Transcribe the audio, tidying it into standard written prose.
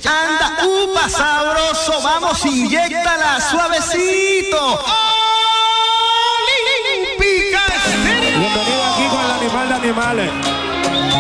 anda, upa, sabroso, vamos, inyéctala, suavecito. Bienvenido aquí con el animal de animales.